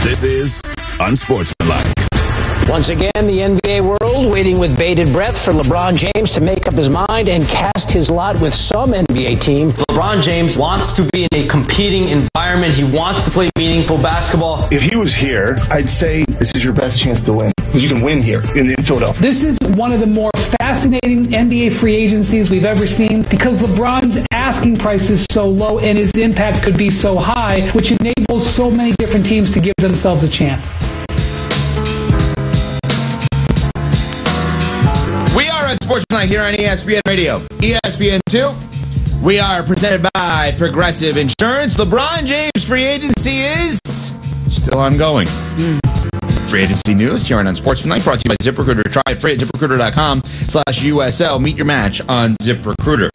This is Unsportsmanlike. Once again, the NBA world waiting with bated breath for LeBron James to make up his mind and cast his lot with some NBA team. LeBron James wants to be in a competing environment. He wants to play meaningful basketball. If he was here, I'd say this is your best chance to win. Because you can win here in Philadelphia. This is one of the more fascinating NBA free agencies we've ever seen because LeBron's asking price is so low and his impact could be so high, which enables so many different teams to give themselves a chance. We are on Sportsmanlike here on ESPN Radio, ESPN2. We are presented by Progressive Insurance. LeBron James' free agency is still ongoing. Free agency news here on Unsportsmanlike, brought to you by ZipRecruiter. Try it free at ZipRecruiter.com/USL. Meet your match on ZipRecruiter.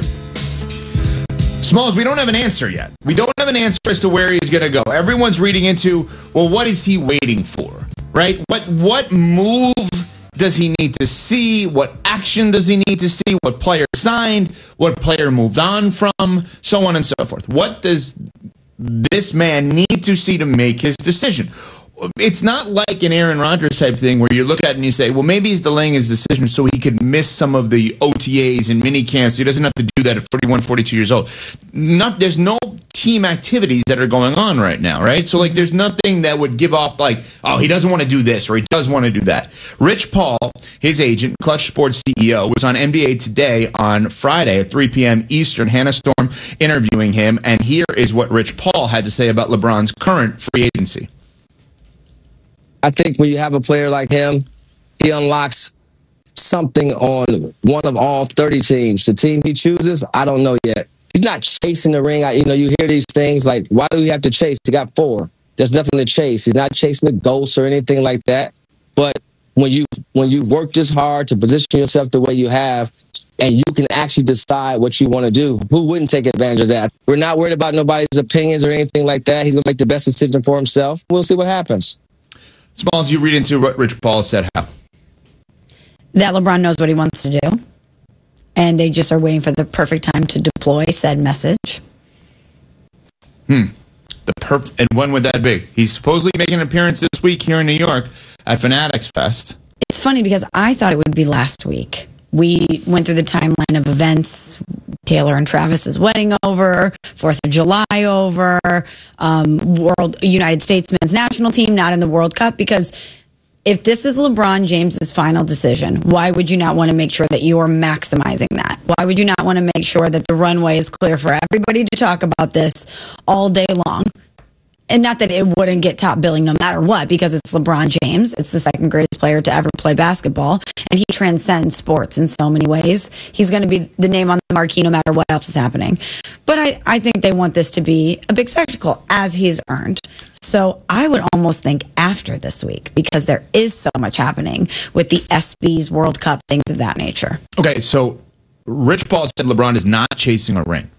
Smalls, we don't have an answer yet. We don't have an answer as to where he's going to go. Everyone's reading into, well, what is he waiting for, right? What move does he need to see? What action does he need to see? What player signed? What player moved on from? So on and so forth. What does this man need to see to make his decision? It's not like an Aaron Rodgers type thing where you look at it and you say, well, maybe he's delaying his decision so he could miss some of the OTAs and mini camps. He doesn't have to do that at 41, 42 years old. There's no team activities that are going on right now, right? So, there's nothing that would give off he doesn't want to do this or he does want to do that. Rich Paul, his agent, Clutch Sports CEO, was on NBA Today on Friday at 3 p.m. Eastern. Hannah Storm interviewing him, and here is what Rich Paul had to say about LeBron's current free agency. I think when you have a player like him, he unlocks something on one of all 30 teams. The team he chooses, I don't know yet. He's not chasing the ring. You hear these things like, why do we have to chase? He got 4. There's nothing to chase. He's not chasing the ghosts or anything like that. But when you've worked this hard to position yourself the way you have, and you can actually decide what you want to do, who wouldn't take advantage of that? We're not worried about nobody's opinions or anything like that. He's going to make the best decision for himself. We'll see what happens. Smalls, you read into what Rich Paul said how? That LeBron knows what he wants to do, and they just are waiting for the perfect time to deploy said message. And when would that be? He's supposedly making an appearance this week here in New York at Fanatics Fest. It's funny because I thought it would be last week. We went through the timeline of events, Taylor and Travis's wedding over, 4th of July over, United States men's national team not in the World Cup, because if this is LeBron James's final decision, why would you not want to make sure that you are maximizing that? Why would you not want to make sure that the runway is clear for everybody to talk about this all day long? And not that it wouldn't get top billing no matter what, because it's LeBron James. It's the second greatest player to ever play basketball, and he transcends sports in so many ways. He's going to be the name on the marquee no matter what else is happening. But I think they want this to be a big spectacle, as he's earned. So I would almost think after this week, because there is so much happening with the ESPYs, World Cup, things of that nature. Okay, so Rich Paul said LeBron is not chasing a ring.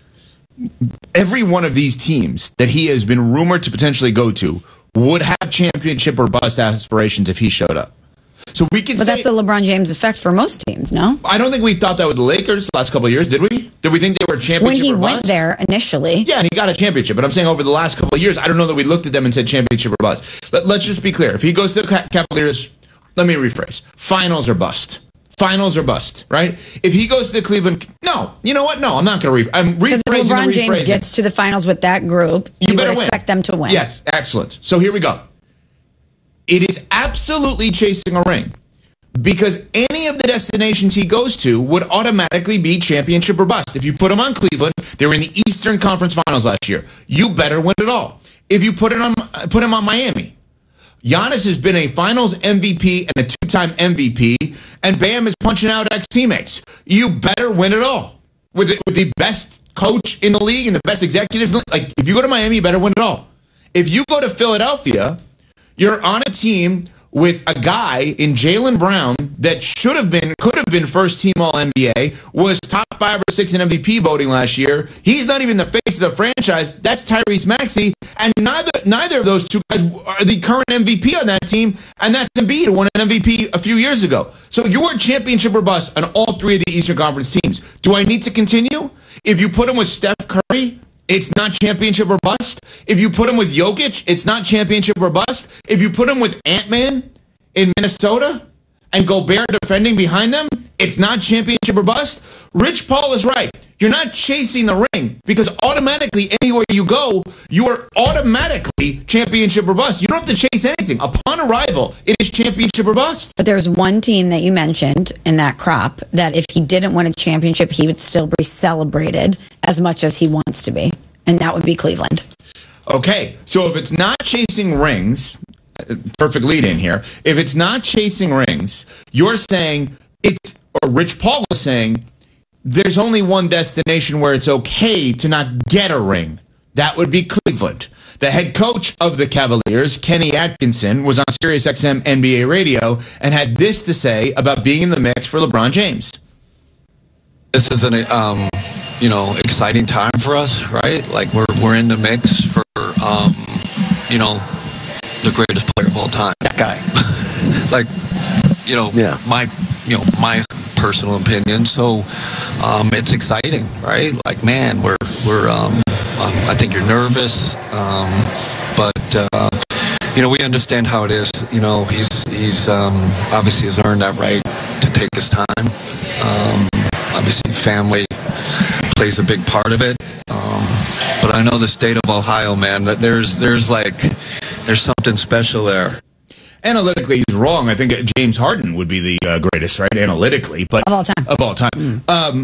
Every one of these teams that he has been rumored to potentially go to would have championship or bust aspirations if he showed up. So we can But that's the LeBron James effect for most teams, no? I don't think we thought that with the Lakers the last couple of years, did we? Did we think they were championship when he or bust? went there initially. Yeah, and he got a championship. But I'm saying over the last couple of years, I don't know that we looked at them and said championship or bust. Let's just be clear. If he goes to the Cavaliers, let me rephrase. Finals or bust. Finals or bust, right? If he goes to the Cleveland... No. You know what? No, I'm not going to I'm rephrasing. Because if LeBron James gets to the finals with that group, you would expect them to win. Yes, excellent. So here we go. It is absolutely chasing a ring, because any of the destinations he goes to would automatically be championship or bust. If you put him on Cleveland, they were in the Eastern Conference Finals last year. You better win it all. If you put him on Miami, Giannis has been a finals MVP and a 2-time MVP, and Bam is punching out ex-teammates. You better win it all. With the best coach in the league and the best executives in the league. If you go to Miami, you better win it all. If you go to Philadelphia, you're on a team with a guy in Jaylen Brown that could have been first team All-NBA, was top 5 or 6 in MVP voting last year. He's not even the face of the franchise. That's Tyrese Maxey, and neither of those two guys are the current MVP on that team, and that's Embiid, who won an MVP a few years ago. So you're championship or bust on all 3 of the Eastern Conference teams. Do I need to continue? If you put him with Steph Curry, it's not championship or bust. If you put him with Jokic, it's not championship or bust. If you put him with Ant-Man in Minnesota and Gobert defending behind them, it's not championship or bust. Rich Paul is right. You're not chasing the ring because automatically anywhere you go, you are automatically championship or bust. You don't have to chase anything. Upon arrival, it is championship or bust. But there's one team that you mentioned in that crop that if he didn't win a championship, he would still be celebrated as much as he wants to be. And that would be Cleveland. Okay, so if it's not chasing rings, perfect lead in here. If it's not chasing rings, you're saying or Rich Paul is saying, there's only one destination where it's okay to not get a ring. That would be Cleveland. The head coach of the Cavaliers, Kenny Atkinson, was on SiriusXM NBA radio and had this to say about being in the mix for LeBron James. This is an exciting time for us, right? Like we're in the mix for the greatest player of all time. That guy. My personal opinion. So it's exciting, right? Like, man, we're I think you're nervous, but we understand how it is. He's obviously has earned that right to take his time. Obviously, family plays a big part of it. But I know the state of Ohio, man, that there's something special there. Analytically, he's wrong. I think James Harden would be the greatest, right? Analytically, but of all time. Of all time.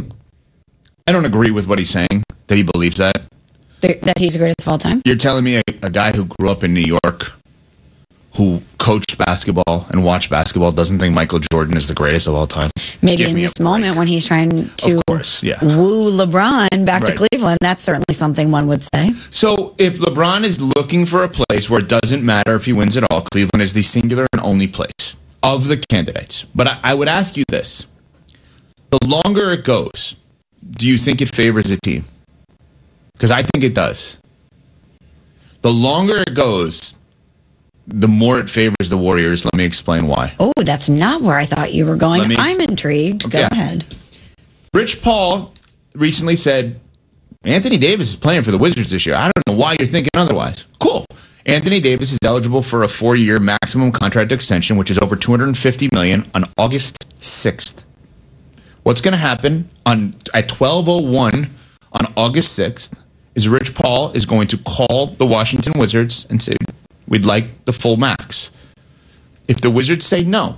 I don't agree with what he's saying, that he believes that. That he's the greatest of all time? You're telling me a guy who grew up in New York, who coached basketball and watched basketball, doesn't think Michael Jordan is the greatest of all time? Maybe in this moment when he's trying to woo LeBron back to Cleveland, that's certainly something one would say. So if LeBron is looking for a place where it doesn't matter if he wins it all, Cleveland is the singular and only place of the candidates. But I would ask you this. The longer it goes, do you think it favors a team? Because I think it does. The longer it goes, the more it favors the Warriors. Let me explain why. Oh, that's not where I thought you were going. I'm intrigued. Okay. Go ahead. Rich Paul recently said, Anthony Davis is playing for the Wizards this year. I don't know why you're thinking otherwise. Cool. Anthony Davis is eligible for a 4-year maximum contract extension, which is over $250 million on August 6th. What's going to happen at 12:01 on August 6th is Rich Paul is going to call the Washington Wizards and say, we'd like the full max. If the Wizards say no,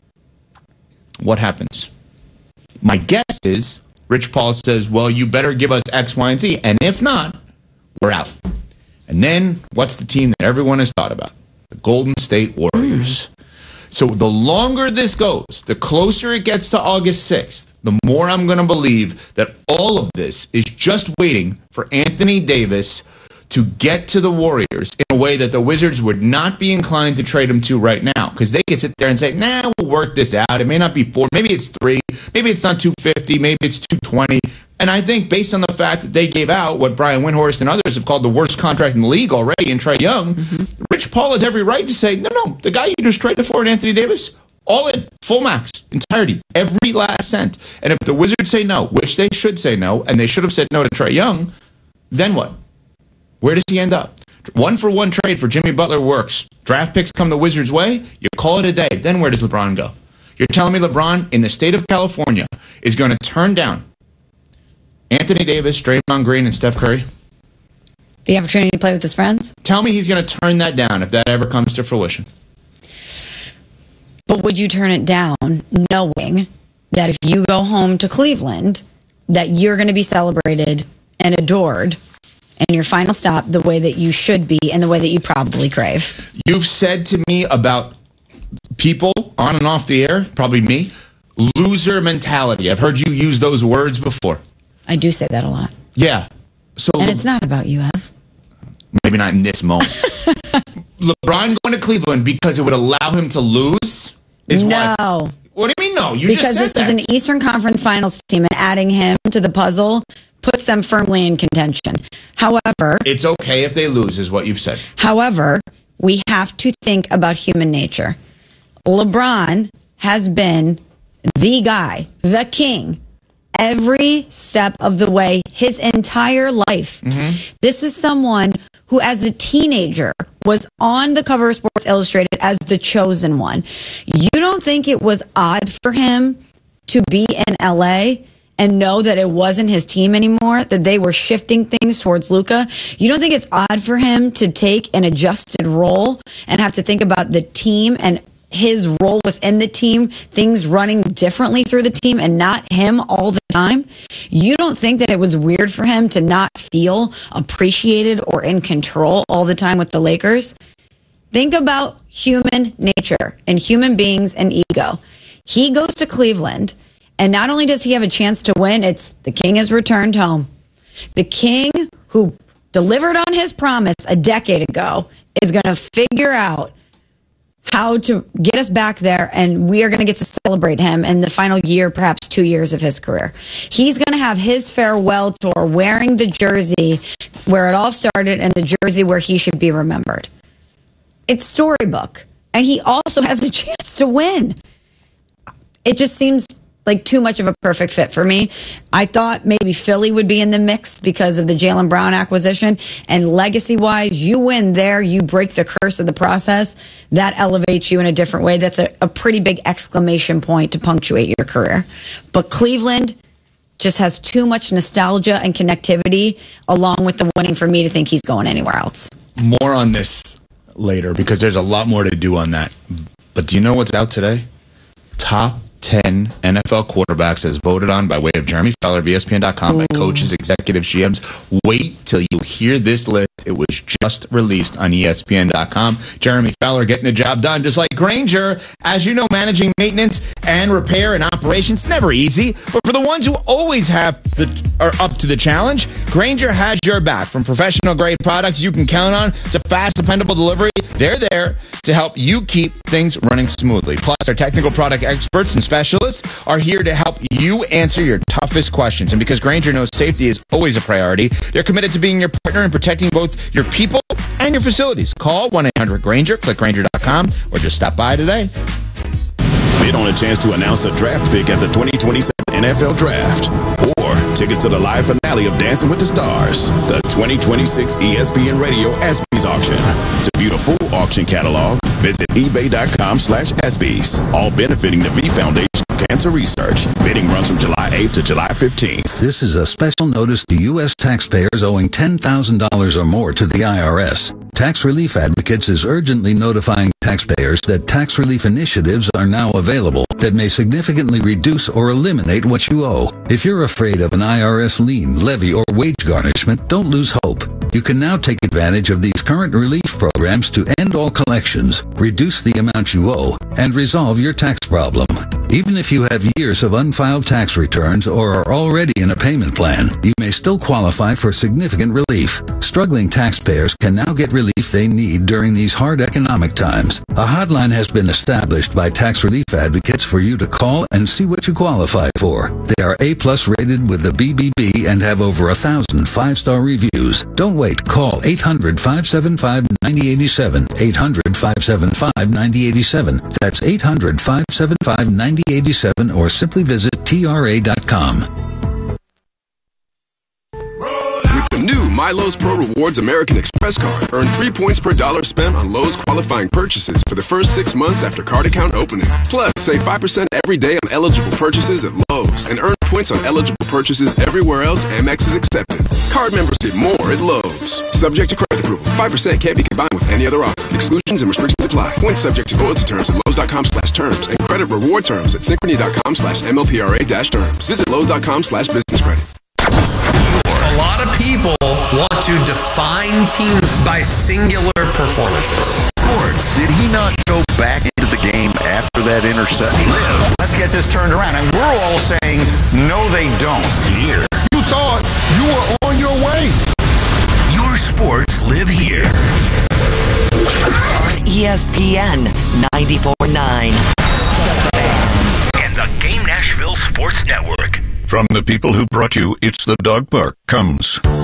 what happens? My guess is Rich Paul says, well, you better give us X, Y, and Z. And if not, we're out. And then what's the team that everyone has thought about? The Golden State Warriors. So the longer this goes, the closer it gets to August 6th, the more I'm going to believe that all of this is just waiting for Anthony Davis to get to the Warriors in a way that the Wizards would not be inclined to trade him to right now. Because they can sit there and say, nah, we'll work this out. It may not be 4, maybe it's 3, maybe it's not 250, maybe it's 220. And I think based on the fact that they gave out what Brian Windhorst and others have called the worst contract in the league already in Trae Young, Rich Paul has every right to say, no, the guy you just traded for, Anthony Davis, all in, full max, entirety, every last cent. And if the Wizards say no, which they should say no, and they should have said no to Trae Young, then what? Where does he end up? 1-for-1 trade for Jimmy Butler works. Draft picks come the Wizards' way, you call it a day. Then where does LeBron go? You're telling me LeBron, in the state of California, is going to turn down Anthony Davis, Draymond Green, and Steph Curry? The opportunity to play with his friends? Tell me he's going to turn that down if that ever comes to fruition. But would you turn it down knowing that if you go home to Cleveland, that you're going to be celebrated and adored and your final stop the way that you should be and the way that you probably crave? You've said to me about people on and off the air, probably me, loser mentality. I've heard you use those words before. I do say that a lot. Yeah. So and it's not about you, Ev. Maybe not in this moment. LeBron going to Cleveland because it would allow him to lose is what? No. What do you mean no? You because just said this is an Eastern Conference Finals team, and adding him to the puzzle puts them firmly in contention. However, it's okay if they lose, is what you've said. However, we have to think about human nature. LeBron has been the guy, the king, every step of the way, his entire life. This is someone who, as a teenager, was on the cover of Sports Illustrated as the chosen one. You don't think it was odd for him to be in LA and know that it wasn't his team anymore, that they were shifting things towards Luka? You don't think it's odd for him to take an adjusted role and have to think about the team and his role within the team, things running differently through the team and not him all the time? You don't think that it was weird for him to not feel appreciated or in control all the time with the Lakers? Think about human nature and human beings and ego. He goes to Cleveland, and not only does he have a chance to win, it's the king has returned home. The king who delivered on his promise a decade ago is going to figure out how to get us back there, and we are going to get to celebrate him in the final year, perhaps 2 years of his career. He's going to have his farewell tour wearing the jersey where it all started and the jersey where he should be remembered. It's storybook, and he also has a chance to win. It just seems like too much of a perfect fit for me. I thought maybe Philly would be in the mix because of the Jaylen Brown acquisition. And legacy-wise, you win there, you break the curse of the process. That elevates you in a different way. That's a pretty big exclamation point to punctuate your career. But Cleveland just has too much nostalgia and connectivity along with the winning for me to think he's going anywhere else. More on this later because there's a lot more to do on that. But do you know what's out today? Top 10 NFL quarterbacks as voted on by way of Jeremy Fowler of ESPN.com by coaches, executives, GMs. Wait till you hear this list. It was just released on ESPN.com. Jeremy Fowler getting the job done, just like Grainger. As you know, managing maintenance and repair and operations, never easy. But for the ones who always are up to the challenge, Grainger has your back. From professional-grade products you can count on to fast, dependable delivery, they're there to help you keep things running smoothly. Plus, our technical product experts and specialists are here to help you answer your toughest questions. And because Grainger knows safety is always a priority, they're committed to being your partner in protecting both your people and your facilities. Call 1-800-GRAINGER, click Grainger.com, or just stop by today. Bid on a chance to announce a draft pick at the 2027 NFL Draft. Or tickets to the live finale of Dancing with the Stars, the 2026 ESPN Radio ESPYs auction. To view the full auction catalog, visit ebay.com/ESPYs. All benefiting the V Foundation of Cancer Research. Bidding runs from July 8th to July 15th. This is a special notice to U.S. taxpayers owing $10,000 or more to the IRS. Tax Relief Advocates is urgently notifying taxpayers that tax relief initiatives are now available that may significantly reduce or eliminate what you owe. If you're afraid of an IRS lien, levy, or wage garnishment, don't lose hope. You can now take advantage of these current relief programs to end all collections, reduce the amount you owe, and resolve your tax problem. Even if you have years of unfiled tax returns or are already in a payment plan, you may still qualify for significant relief. Struggling taxpayers can now get relief they need during these hard economic times. A hotline has been established by Tax Relief Advocates for you to call and see what you qualify for. They are A+ rated with the BBB and have over 1,000 five-star reviews. Don't wait. Call 800-575-9087. 800-575-9087. That's 800-575-9087 or simply visit TRA.com. With the new MyLowe's Pro Rewards American Express card, earn 3 points per dollar spent on Lowe's qualifying purchases for the first 6 months after card account opening. Plus, save 5% every day on eligible purchases at Lowe's and earn points on eligible purchases everywhere else Amex is accepted. Card members get more at Lowe's. Subject to credit approval. 5% can't be combined with any other offer. Exclusions and restrictions apply. Points subject to loyalty terms at Lowe's.com/terms and credit reward terms at Synchrony.com/MLPRA-terms. Visit Lowe's.com/business credit. A lot of people want to define teams by singular performances. Did he not go back into the game after that interception? Let's get this turned around. And we're all saying, no, they don't. Here. You thought you were on your way. Your sports live here. On ESPN 94.9. And the Game Nashville Sports Network. From the people who brought you It's the Dog Park comes